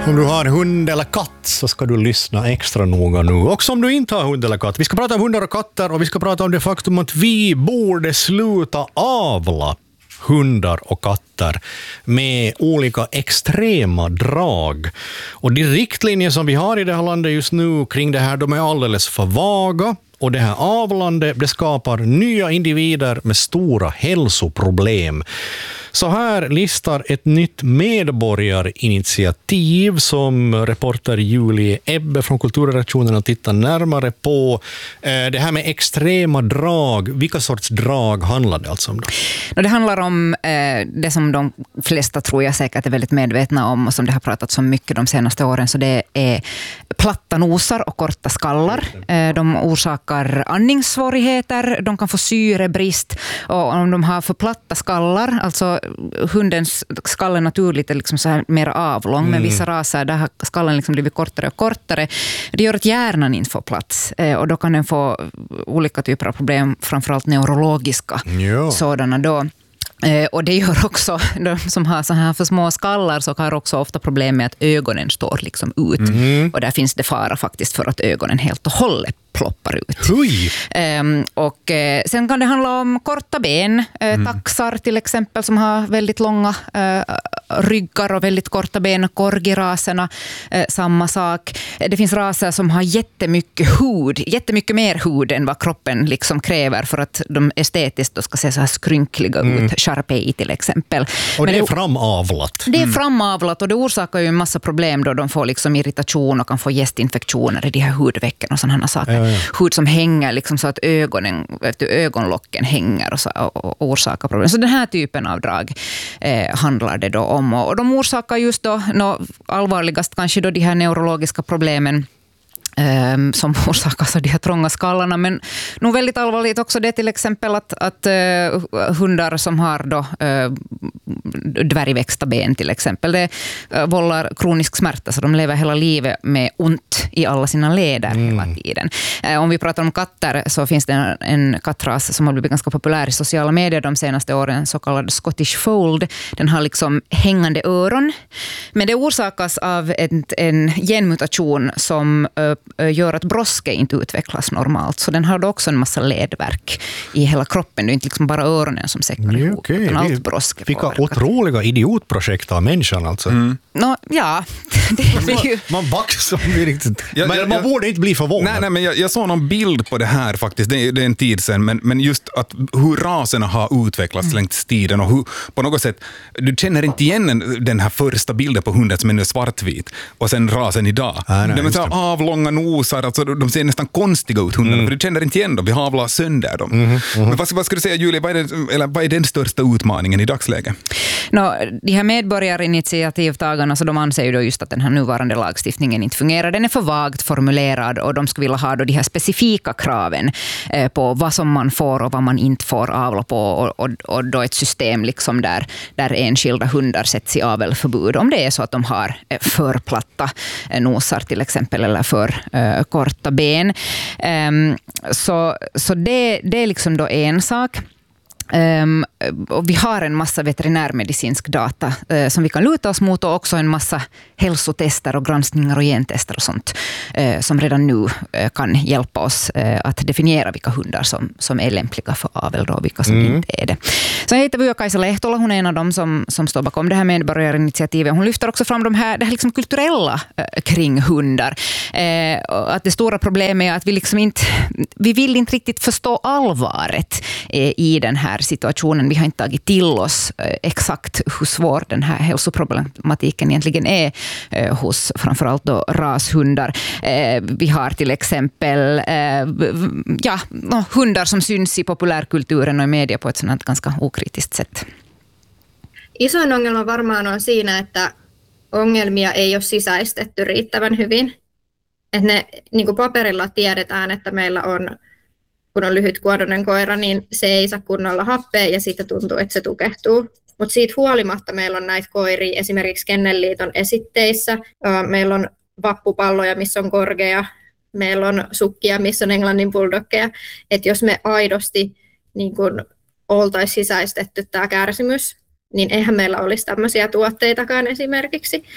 Om du har hund eller katt så ska du lyssna extra noga nu. Och om du inte har hund eller katt. Vi ska prata om hundar och katter och vi ska prata om det faktum att vi borde sluta avla hundar och katter med olika extrema drag. Och de riktlinjer som vi har i det här landet just nu kring det här, de är alldeles för vaga. Och det här avlandet, det skapar nya individer med stora hälsoproblem. Så här listar ett nytt medborgarinitiativ som reporter Julie Ebbe från Kulturredaktionen tittar närmare på. Det här med extrema drag, vilka sorts drag handlar det alltså om då? Det handlar om det som de flesta tror jag säkert är väldigt medvetna om och som det har pratats om mycket de senaste åren, så det är platta nosar och korta skallar. De orsakar andningssvårigheter, de kan få syrebrist, och om de har för platta skallar, alltså hundens skall är naturligt är liksom så här mer avlång, men vissa raser där har skallen liksom blivit kortare och kortare. Det gör att hjärnan inte får plats, och då kan den få olika typer av problem, framförallt neurologiska sådana då. Och det gör också, de som har så här för små skallar så har också ofta problem med att ögonen står liksom ut. Och där finns det fara faktiskt för att ögonen helt och hållet ploppar ut. Sen kan det handla om korta ben, taxar till exempel som har väldigt långa ryggar och väldigt korta ben, korgiraserna, samma sak. Det finns raser som har jättemycket mer hud än vad kroppen liksom kräver för att de estetiskt då ska se så här skrynkliga ut, Sharpei till exempel. Och det är framavlat. Det är framavlat och det orsakar ju en massa problem då de får liksom irritation och kan få gästinfektioner i de här hudvecken och sådana saker. Hud som hänger liksom så att ögonlocken hänger och orsakar problem. Så den här typen av drag handlar det då om. Och de orsakar just då, allvarligast kanske då de här neurologiska problemen som orsakas av de här trånga skallarna, men nog väldigt allvarligt också det till exempel att hundar som har då dvärgväxta ben till exempel, det vållar kronisk smärta, så de lever hela livet med ont i alla sina leder hela tiden. Om vi pratar om katter så finns det en kattras som har blivit ganska populär i sociala medier de senaste åren, så kallad Scottish Fold. Den har liksom hängande öron, men det orsakas av en genmutation som gör att broske inte utvecklas normalt. Så den har då också en massa ledverk i hela kroppen. Det är inte liksom bara öronen som säckar ihop, utan allt broske. Vilka otroliga idiotprojekt av människan alltså. Det är ju... Man baxar riktigt. Men man borde inte bli förvånad. Nej, men jag såg någon bild på det här faktiskt. Det är en tid sedan. Men just att hur raserna har utvecklats längs tiden och hur på något sätt, du känner inte igen den här första bilden på hunden som är svartvit och sen rasen idag. De är så avlånga nosar, alltså de ser nästan konstiga ut hundarna, för du känner inte igen dem, vi havlar sönder dem. Men vad ska du säga, Julie, vad är den största utmaningen i dagsläget? De här medborgarinitiativtagarna, så de anser ju då just att den här nuvarande lagstiftningen inte fungerar. Den är för vagt formulerad och de skulle vilja ha då de här specifika kraven på vad som man får och vad man inte får avla på, och då ett system liksom där enskilda hundar sätts i avelförbud om det är så att de har för platta nosar till exempel eller för korta ben. Så det är liksom då en sak. Och vi har en massa veterinärmedicinsk data som vi kan luta oss mot, och också en massa hälsotester och granskningar och gentester och sånt som redan nu kan hjälpa oss att definiera vilka hundar som är lämpliga för avel och vilka som inte är det. Så jag heter Kajsa Lehtola, hon är en av dem som står bakom det här medborgarinitiativet. Hon lyfter också fram det här liksom kulturella kring hundar. Att det stora problemet är att vi vill inte riktigt förstå allvaret i den här situationen. Vi har inte tagit till oss exakt hur svår den här hälsoproblematiken egentligen är hos framförallt då rashundar. Vi har till exempel hundar som syns i populärkulturen och i media på ett sådant ganska okritiskt sätt. Isoin ongelma varmaan on siinä, että ongelmia ei ole sisäistetty riittävän hyvin. Että ne, niin kuin paperilla tiedetään, että meillä on, kun on lyhytkuodoinen koira, niin se ei saa kunnolla happea ja siitä tuntuu, että se tukehtuu. Mutta siitä huolimatta meillä on näitä koiria esimerkiksi Kennelliiton esitteissä. Meillä on vappupalloja, missä on korgea. Meillä on sukkia, missä on englannin bulldoggeja. Että jos me aidosti niin kun oltaisiin sisäistetty tämä kärsimys, niin eihän meillä olisi tämmöisiä tuotteitakaan esimerkiksi.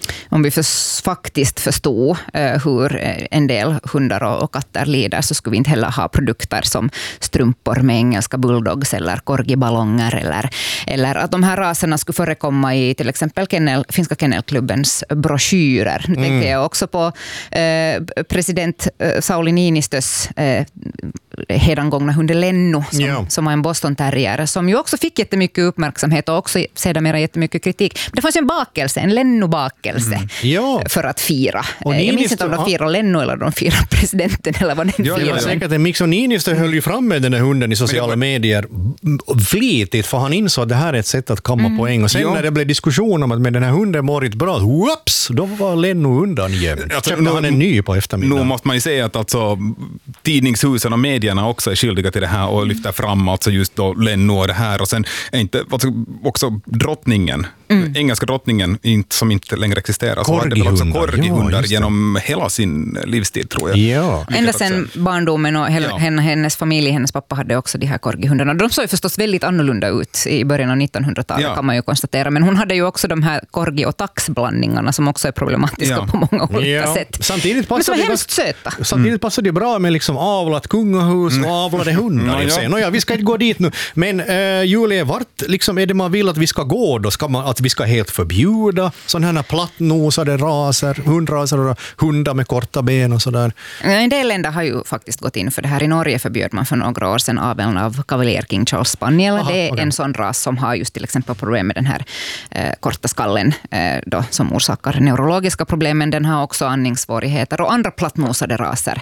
Om vi faktiskt förstod hur en del hundar och katter lider, så skulle vi inte heller ha produkter som strumpor med engelska bulldogs eller korgiballonger, eller att de här raserna skulle förekomma i till exempel finska kennelklubbens broschyrer. Nu tänker jag också på president Sauli Niinistös hedangångna hund Lenno som var en Boston Terrier, som ju också fick jättemycket uppmärksamhet och också sedan jättemycket kritik. Men det fanns ju en bakelse, en Lenno-bakelse för att fira. Och jag minns inte om de firar Lenno eller de firar presidenten eller vad den firar. Det var säkert en mix, och Niinistö höll ju fram med den här hunden i sociala medier flitigt, för han insåg att det här är ett sätt att kamma poäng. Och sen när det blev diskussion om att med den här hunden varit bra, då var Lenno undan jämnt. Köpte han en ny på eftermiddagen. Nu måste man ju säga att alltså, tidningshusen och medierna också är skyldiga till det här och lyfter fram alltså just då Lenno och det här, och sen är inte, alltså, också drottningen, engelska drottningen som inte längre existerar, så hade väl också korgihundar genom hela sin livstid, tror jag. Ja. Ända sedan barndomen, och hennes familj, hennes pappa hade också de här korgihundarna. De såg ju förstås väldigt annorlunda ut i början av 1900-talet kan man ju konstatera, men hon hade ju också de här korgi- och taxblandningarna som också är problematiska på många olika sätt. Samtidigt men som är hemskt söta. Samtidigt passar det bra med liksom avlat kungahus och avlade hundar. Vi ska inte gå dit nu. Men Julia, vart liksom är det man vill att vi ska gå då? Ska man att vi ska helt förbjuda sådana här plattnosade raser, hundraser och hundar med korta ben och sådär? En del länder har ju faktiskt gått in för det här. I Norge förbjöd man för några år sedan aveln av Cavalier King Charles Spaniel. Det är en sån ras som har just till exempel problem med den här korta skallen då, som orsakar neurologiska problem, men den har också andningssvårigheter och andra plattnosade raser.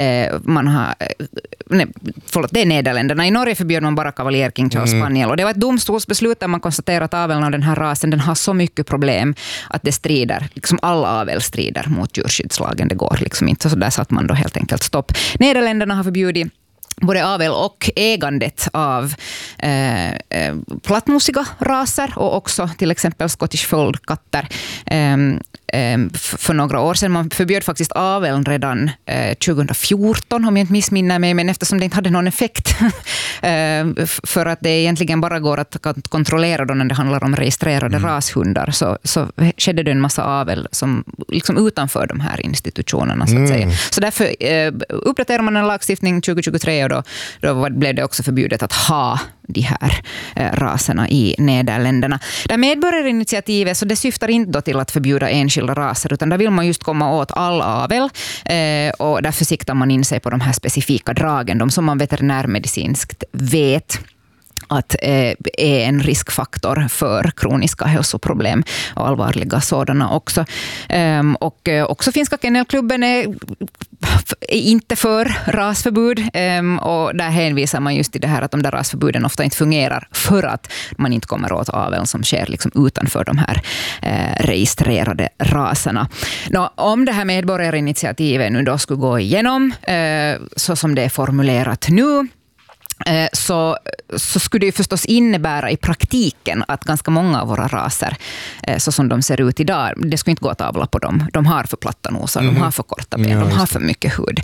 Det är Nederländerna. I Norge förbjöd man bara Cavalier King Charles Spaniel, och det var ett domstolsbeslut där man konstaterar att aveln av den här rasen, den har så mycket problem att det strider, liksom alla avel strider mot djurskyddslagen. Det går liksom inte, så där satt man då helt enkelt stopp. Nederländerna har förbjudit både avel och ägandet av plattnosiga raser och också till exempel Scottish Fold-katter. För några år sedan. Man förbjöd faktiskt aveln redan 2014, om jag inte missminner mig, men eftersom det inte hade någon effekt för att det egentligen bara går att kontrollera då när det handlar om registrerade rashundar, så skedde det en massa avel som liksom utanför de här institutionerna, så att säga. Så därför uppdaterar man en lagstiftning 2023, och då blev det också förbjudet att ha de här raserna i Nederländerna. Det medborgarinitiativet, så det syftar inte då till att förbjuda enskilda raser, utan där vill man just komma åt all avel, och därför siktar man in sig på de här specifika dragen, de som man veterinärmedicinskt vet att är en riskfaktor för kroniska hälsoproblem och allvarliga sådana också. Och också finska kennelklubben är inte för rasförbud, och där hänvisar man just till det här att de där rasförbuden ofta inte fungerar för att man inte kommer åt aveln som sker liksom utanför de här registrerade raserna. Om det här medborgarinitiativet nu då skulle gå igenom så som det är formulerat nu, så skulle det förstås innebära i praktiken att ganska många av våra raser, så som de ser ut idag, det skulle inte gå att avla på dem. De har för platta nosar, de har för korta ben, de har för mycket hud.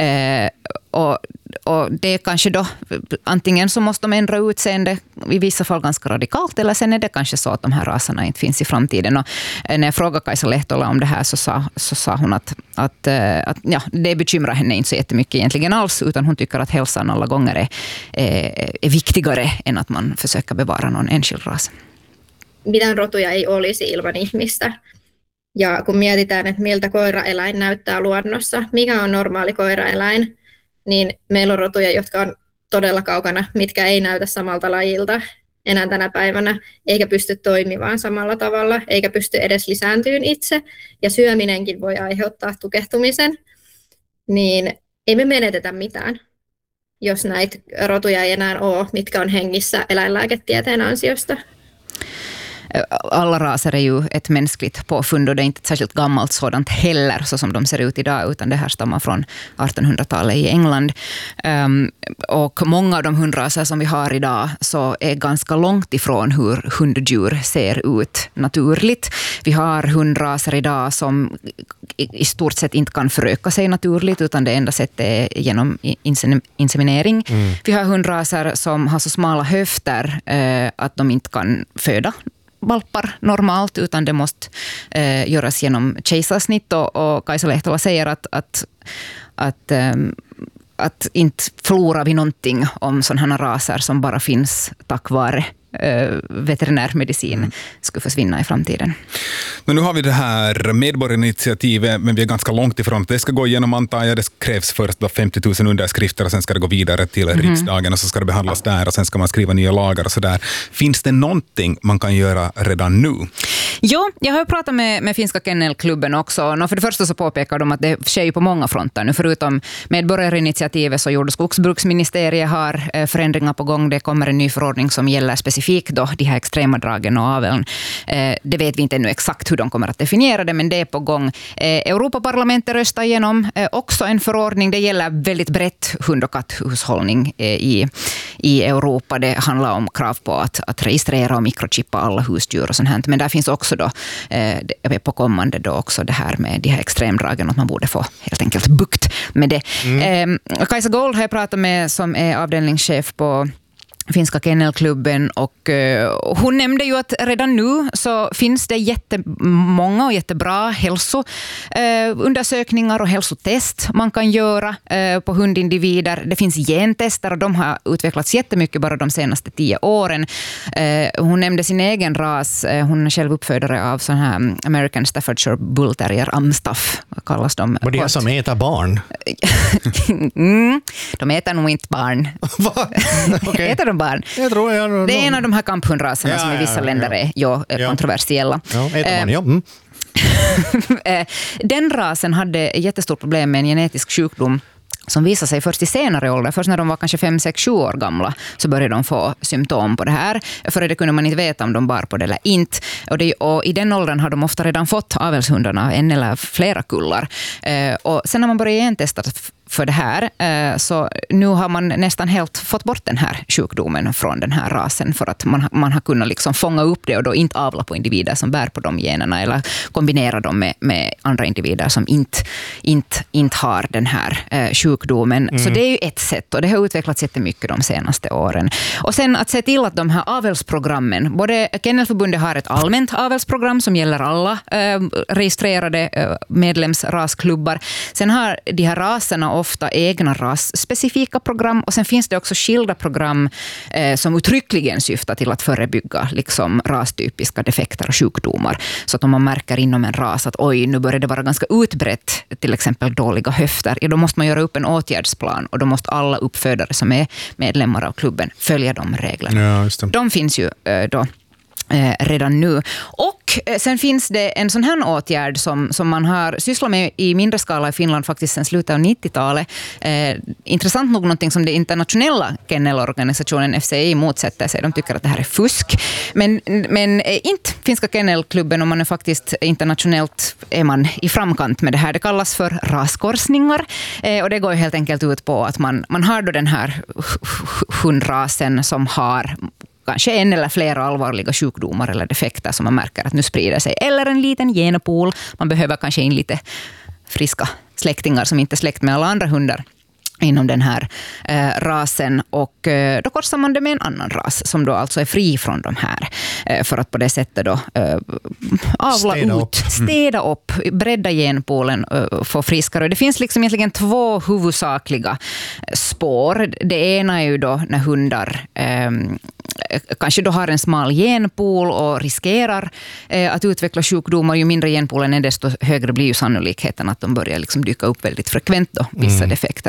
Och det är kanske då, antingen så måste de ändra utseende i vissa fall ganska radikalt, eller sen är det kanske så att de här raserna inte finns i framtiden. Och när jag frågade Kajsa Lehtola om det här så sa hon att det bekymrar henne inte så jättemycket egentligen alls, utan hon tycker att hälsan alla gånger är viktigare än att man försöker bevara någon enskild ras. Mitään rotuja ei olisi ilman ihmistä. Ja kun mietitään, että miltä koiraeläin näyttää luonnossa, mikä on normaali koiraeläin, niin meillä on rotuja, jotka on todella kaukana, mitkä ei näytä samalta lajilta enää tänä päivänä, eikä pysty toimimaan samalla tavalla, eikä pysty edes lisääntyyn itse, ja syöminenkin voi aiheuttaa tukehtumisen, niin ei me menetetä mitään, jos näitä rotuja ei enää ole, mitkä on hengissä eläinlääketieteen ansiosta. Alla raser är ju ett mänskligt påfund, och det är inte ett särskilt gammalt sådant heller, så som de ser ut idag, utan det här stammar från 1800-talet i England. Och många av de hundraser som vi har idag så är ganska långt ifrån hur hunddjur ser ut naturligt. Vi har hundraser idag som i stort sett inte kan föröka sig naturligt, utan det enda sättet är genom inseminering. Vi har hundraser som har så smala höfter att de inte kan föda valpar normalt, utan det måste göras genom kejsarsnitt, och Kajsa Lehtola säger att inte förlorar vi någonting om sådana här raser som bara finns tack vare veterinärmedicin skulle försvinna i framtiden. Men nu har vi det här medborgarinitiativet, men vi är ganska långt ifrån. Det ska gå igenom, antar jag. Det krävs först 50 000 underskrifter och sen ska det gå vidare till riksdagen och så ska det behandlas där och sen ska man skriva nya lagar och sådär. Finns det någonting man kan göra redan nu? Ja, jag har pratat med finska kennelklubben också. För det första så påpekar de att det sker ju på många fronter. Nu förutom medborgarinitiativet så gjorde skogsbruksministeriet har förändringar på gång. Det kommer en ny förordning som gäller specifikt då de här extrema dragen och aveln. Det vet vi inte ännu exakt hur de kommer att definiera det, men det är på gång. Europaparlamentet röstar igenom också en förordning. Det gäller väldigt brett hund- och katthushållning i Europa. Det handlar om krav på att registrera och mikrochippa alla husdjur och sånt här. Men där finns också då på kommande då också det här med de här extremdragen, att man borde få helt enkelt bukt med det. Kajsa Gold har jag pratat med, som är avdelningschef på finska kennelklubben, och hon nämnde ju att redan nu så finns det jättemånga och jättebra hälsoundersökningar och hälsotest man kan göra på hundindivider. Det finns gentester och de har utvecklats jättemycket bara de senaste 10 åren. Hon nämnde sin egen ras. Hon är själv uppfödare av sån här American Staffordshire Bull Terrier, Amstaff kallas de. Och det är som äter barn? De äter nog inte barn. Okay. Äter de barn? Jag tror det är en av de här kamphundraserna som i vissa länder är kontroversiella. Den rasen hade jättestort problem med en genetisk sjukdom som visar sig först i senare ålder. Först när de var kanske 5, 6, 7 år gamla så började de få symptom på det här. För det kunde man inte veta om de bar på det eller inte. Och i den åldern har de ofta redan fått avelshundarna en eller flera kullar. Och sen när man började gentesta för det här, så nu har man nästan helt fått bort den här sjukdomen från den här rasen, för att man har kunnat liksom fånga upp det och då inte avla på individer som bär på de generna eller kombinera dem med andra individer som inte har den här sjukdomen. Så det är ju ett sätt, och det har utvecklats jättemycket de senaste åren. Och sen att se till att de här avelsprogrammen, både Kennelförbundet har ett allmänt avelsprogram som gäller alla registrerade medlemsrasklubbar. Sen har de här raserna ofta egna rasspecifika program, och sen finns det också skilda program som uttryckligen syftar till att förebygga liksom rastypiska defekter och sjukdomar. Så att om man märker inom en ras att nu börjar det vara ganska utbrett, till exempel dåliga höfter, då måste man göra upp en åtgärdsplan, och då måste alla uppfödare som är medlemmar av klubben följa de reglerna. Ja, just det. De finns ju då redan nu. Och sen finns det en sån här åtgärd som man har sysslat med i mindre skala i Finland faktiskt sedan slutet av 90-talet. Intressant nog någonting som det internationella kennelorganisationen FCI motsätter sig. De tycker att det här är fusk. Men inte finska kennelklubben, och man är faktiskt internationellt är man i framkant med det här. Det kallas för raskorsningar. Och det går helt enkelt ut på att man har då den här hundrasen som har kanske en eller flera allvarliga sjukdomar eller defekter som man märker att nu sprider sig. Eller en liten genpool. Man behöver kanske in lite friska släktingar som inte är släkt med alla andra hundar inom den här rasen, och då korsar man det med en annan ras som då alltså är fri från de här, för att på det sättet då städa upp, bredda genpoolen, få friskare. Det finns liksom egentligen 2 huvudsakliga spår. Det ena är ju då när hundar kanske då har en smal genpool och riskerar att utveckla sjukdomar. Ju mindre genpoolen är, desto högre blir ju sannolikheten att de börjar liksom dyka upp väldigt frekvent då, vissa defekter.